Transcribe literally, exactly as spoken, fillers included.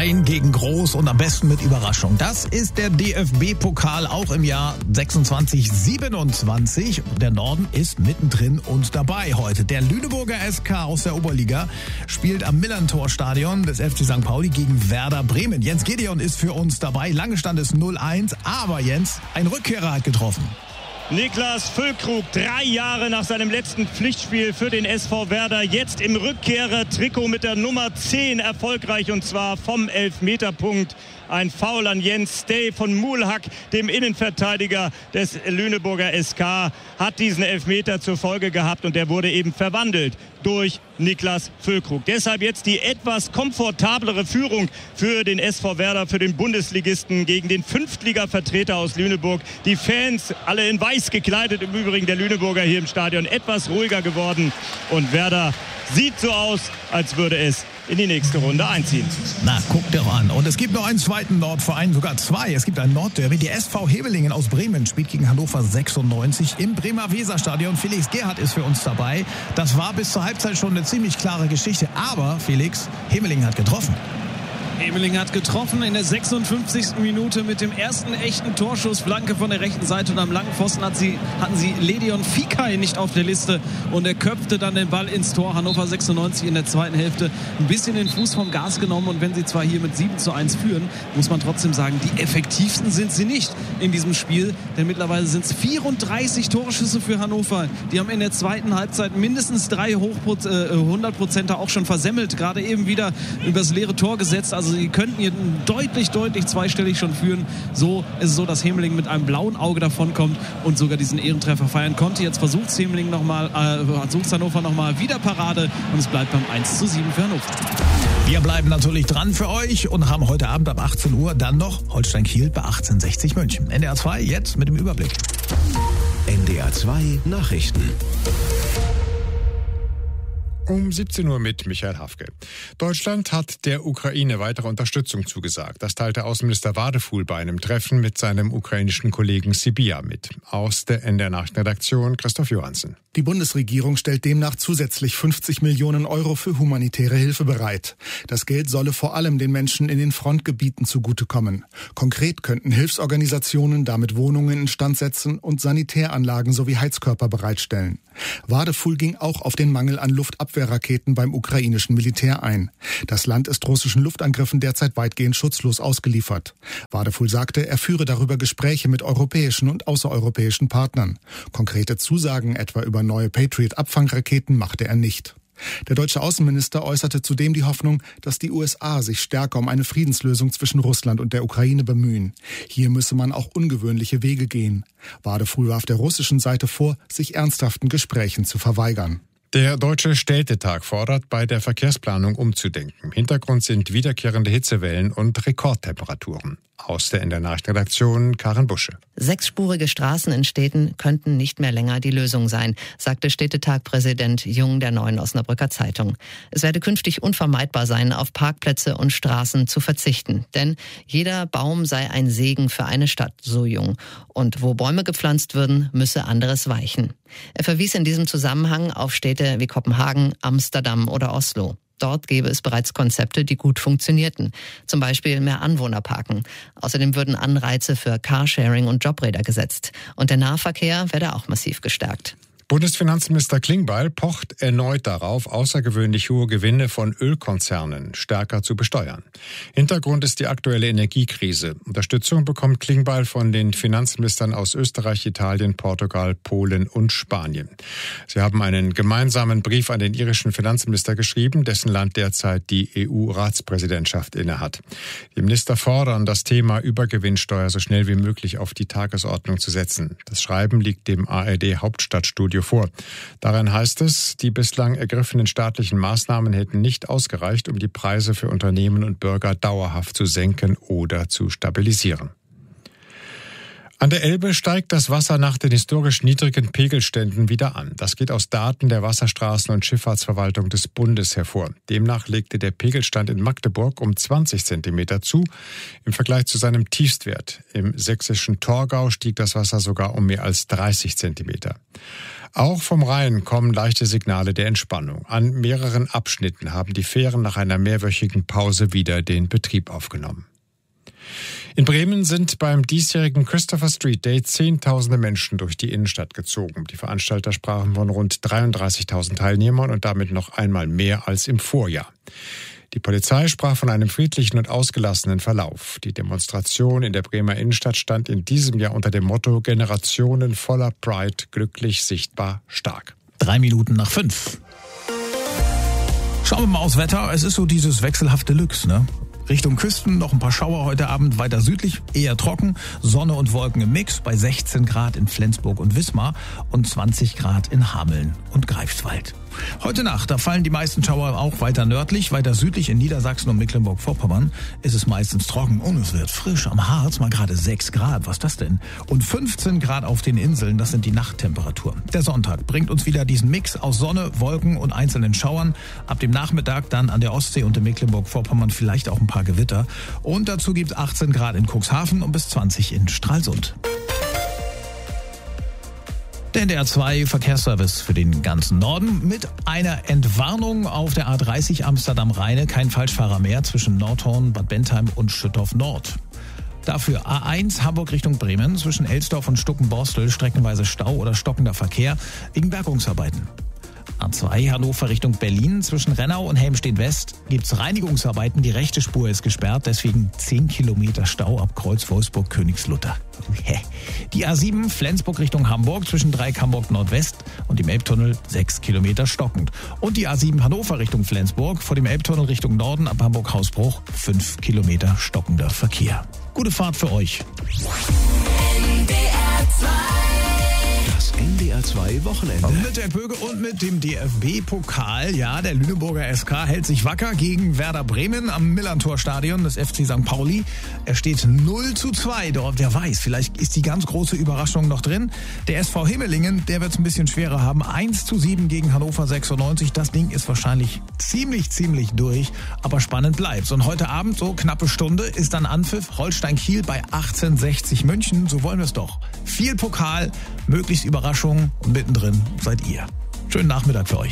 Klein gegen Groß und am besten mit Überraschung. Das ist der D F B-Pokal auch im Jahr sechsundzwanzig siebenundzwanzig. Der Norden ist mittendrin und dabei heute. Der Lüneburger S K aus der Oberliga spielt am Millerntor-Stadion des F C Sankt Pauli gegen Werder Bremen. Jens Gedeon ist für uns dabei. Lange stand es null eins, aber Jens, ein Rückkehrer hat getroffen. Niklas Füllkrug, drei Jahre nach seinem letzten Pflichtspiel für den S V Werder, jetzt im Rückkehrer-Trikot mit der Nummer zehn erfolgreich und zwar vom Elfmeterpunkt. Ein Foul an Jens Stay von Mulhack, dem Innenverteidiger des Lüneburger S K, hat diesen Elfmeter zur Folge gehabt und der wurde eben verwandelt durch Niklas Füllkrug. Deshalb jetzt die etwas komfortablere Führung für den S V Werder, für den Bundesligisten gegen den Fünftliga-Vertreter aus Lüneburg. Die Fans, alle in weiß gekleidet, im Übrigen der Lüneburger hier im Stadion, etwas ruhiger geworden und Werder sieht so aus, als würde es in die nächste Runde einziehen. Na, guck dir an. Und es gibt noch einen zweiten Nordverein, sogar zwei. Es gibt ein Nordderby. Die S V Hevelingen aus Bremen spielt gegen Hannover sechsundneunzig im Bremer Weserstadion. Felix Gerhardt ist für uns dabei. Das war bis zur Halbzeit schon eine ziemlich klare Geschichte. Aber, Felix, Hevelingen hat getroffen. Hevelingen hat getroffen in der sechsundfünfzigsten Minute mit dem ersten echten Torschuss. Flanke von der rechten Seite und am langen Pfosten hat sie, hatten sie Ledion Fikay nicht auf der Liste und er köpfte dann den Ball ins Tor. Hannover sechsundneunzig in der zweiten Hälfte ein bisschen den Fuß vom Gas genommen und wenn sie zwar hier mit sieben zu eins führen, muss man trotzdem sagen, die effektivsten sind sie nicht in diesem Spiel, denn mittlerweile sind es vierunddreißig Torschüsse für Hannover. Die haben in der zweiten Halbzeit mindestens drei hundert Prozenter auch schon versemmelt, gerade eben wieder übers leere Tor gesetzt. Also sie könnten hier deutlich, deutlich zweistellig schon führen. So ist es so, dass Hemelingen mit einem blauen Auge davonkommt und sogar diesen Ehrentreffer feiern konnte. Jetzt versucht es Hemelingen nochmal, äh, versucht Hannover nochmal wieder Parade und es bleibt beim eins zu sieben für Hannover. Wir bleiben natürlich dran für euch und haben heute Abend ab achtzehn Uhr dann noch Holstein-Kiel bei achtzehnhundertsechzig München. N D R zwei jetzt mit dem Überblick. N D R zwei Nachrichten. Um siebzehn Uhr mit Michael Hafke. Deutschland hat der Ukraine weitere Unterstützung zugesagt. Das teilte Außenminister Wadefuhl bei einem Treffen mit seinem ukrainischen Kollegen Sybiha mit. Aus der N D R-Nachrichtenredaktion Christoph Johansen. Die Bundesregierung stellt demnach zusätzlich fünfzig Millionen Euro für humanitäre Hilfe bereit. Das Geld solle vor allem den Menschen in den Frontgebieten zugutekommen. Konkret könnten Hilfsorganisationen damit Wohnungen instand setzen und Sanitäranlagen sowie Heizkörper bereitstellen. Wadefuhl ging auch auf den Mangel an Luftabwehrraketen beim ukrainischen Militär ein. Das Land ist russischen Luftangriffen derzeit weitgehend schutzlos ausgeliefert. Wadefuhl sagte, er führe darüber Gespräche mit europäischen und außereuropäischen Partnern. Konkrete Zusagen etwa über neue Patriot-Abfangraketen machte er nicht. Der deutsche Außenminister äußerte zudem die Hoffnung, dass die U S A sich stärker um eine Friedenslösung zwischen Russland und der Ukraine bemühen. Hier müsse man auch ungewöhnliche Wege gehen. Wadefuhl warf der russischen Seite vor, sich ernsthaften Gesprächen zu verweigern. Der Deutsche Städtetag fordert, bei der Verkehrsplanung umzudenken. Im Hintergrund sind wiederkehrende Hitzewellen und Rekordtemperaturen. Aus der N D R-Nachrichtenredaktion Karin Busche. Sechsspurige Straßen in Städten könnten nicht mehr länger die Lösung sein, sagte Städtetag-Präsident Jung der Neuen Osnabrücker Zeitung. Es werde künftig unvermeidbar sein, auf Parkplätze und Straßen zu verzichten. Denn jeder Baum sei ein Segen für eine Stadt, so Jung. Und wo Bäume gepflanzt würden, müsse anderes weichen. Er verwies in diesem Zusammenhang auf Städte wie Kopenhagen, Amsterdam oder Oslo. Dort gäbe es bereits Konzepte, die gut funktionierten. Zum Beispiel mehr Anwohnerparken. Außerdem würden Anreize für Carsharing und Jobräder gesetzt. Und der Nahverkehr werde auch massiv gestärkt. Bundesfinanzminister Klingbeil pocht erneut darauf, außergewöhnlich hohe Gewinne von Ölkonzernen stärker zu besteuern. Hintergrund ist die aktuelle Energiekrise. Unterstützung bekommt Klingbeil von den Finanzministern aus Österreich, Italien, Portugal, Polen und Spanien. Sie haben einen gemeinsamen Brief an den irischen Finanzminister geschrieben, dessen Land derzeit die E U-Ratspräsidentschaft innehat. Die Minister fordern, das Thema Übergewinnsteuer so schnell wie möglich auf die Tagesordnung zu setzen. Das Schreiben liegt dem A R D-Hauptstadtstudio vor. Darin heißt es, die bislang ergriffenen staatlichen Maßnahmen hätten nicht ausgereicht, um die Preise für Unternehmen und Bürger dauerhaft zu senken oder zu stabilisieren. An der Elbe steigt das Wasser nach den historisch niedrigen Pegelständen wieder an. Das geht aus Daten der Wasserstraßen- und Schifffahrtsverwaltung des Bundes hervor. Demnach legte der Pegelstand in Magdeburg um zwanzig Zentimeter zu, im Vergleich zu seinem Tiefstwert. Im sächsischen Torgau stieg das Wasser sogar um mehr als dreißig Zentimeter. Auch vom Rhein kommen leichte Signale der Entspannung. An mehreren Abschnitten haben die Fähren nach einer mehrwöchigen Pause wieder den Betrieb aufgenommen. In Bremen sind beim diesjährigen Christopher Street Day Zehntausende Menschen durch die Innenstadt gezogen. Die Veranstalter sprachen von rund dreiunddreißigtausend Teilnehmern und damit noch einmal mehr als im Vorjahr. Die Polizei sprach von einem friedlichen und ausgelassenen Verlauf. Die Demonstration in der Bremer Innenstadt stand in diesem Jahr unter dem Motto Generationen voller Pride, glücklich, sichtbar, stark. Drei Minuten nach fünf. Schauen wir mal aufs Wetter. Es ist so dieses wechselhafte Lux, ne? Richtung Küsten noch ein paar Schauer heute Abend, weiter südlich eher trocken, Sonne und Wolken im Mix bei sechzehn Grad in Flensburg und Wismar und zwanzig Grad in Hameln und Greifswald. Heute Nacht, da fallen die meisten Schauer auch weiter nördlich, weiter südlich in Niedersachsen und Mecklenburg-Vorpommern ist es meistens trocken und es wird frisch. Am Harz mal gerade sechs Grad, was ist das denn? Und fünfzehn Grad auf den Inseln, das sind die Nachttemperaturen. Der Sonntag bringt uns wieder diesen Mix aus Sonne, Wolken und einzelnen Schauern. Ab dem Nachmittag dann an der Ostsee und in Mecklenburg-Vorpommern vielleicht auch ein paar Gewitter. Und dazu gibt es achtzehn Grad in Cuxhaven und bis zwanzig in Stralsund. Der N D R zwei Verkehrsservice für den ganzen Norden mit einer Entwarnung auf der A dreißig Amsterdam-Rheine. Kein Falschfahrer mehr zwischen Nordhorn, Bad Bentheim und Schüttorf Nord. Dafür A eins Hamburg Richtung Bremen zwischen Elsdorf und Stuckenborstel streckenweise Stau oder stockender Verkehr wegen Bergungsarbeiten. A zwei Hannover Richtung Berlin zwischen Rennau und Helmstedt-West gibt's Reinigungsarbeiten. Die rechte Spur ist gesperrt, deswegen zehn Kilometer Stau ab Kreuz Wolfsburg-Königslutter. Die A sieben Flensburg Richtung Hamburg zwischen Dreieck Hamburg Nordwest und dem Elbtunnel sechs Kilometer stockend. Und die A sieben Hannover Richtung Flensburg vor dem Elbtunnel Richtung Norden ab Hamburg-Hausbruch fünf Kilometer stockender Verkehr. Gute Fahrt für euch. N D R zwei. Das N D R zwei Wochenende. Mit der Böge und mit dem D F B-Pokal. Ja, der Lüneburger S K hält sich wacker gegen Werder Bremen am Millantor-Stadion des F C Sankt Pauli. Er steht null zu zwei dort. Wer weiß, vielleicht ist die ganz große Überraschung noch drin. Der S V Himmelingen, der wird es ein bisschen schwerer haben. eins zu sieben gegen Hannover sechsundneunzig. Das Ding ist wahrscheinlich ziemlich, ziemlich durch. Aber spannend bleibt's. Und heute Abend, so knappe Stunde, ist dann Anpfiff Holstein-Kiel bei achtzehnhundertsechzig München. So wollen wir es doch. Viel Pokal, möglichst Überraschung und mittendrin seid ihr. Schönen Nachmittag für euch.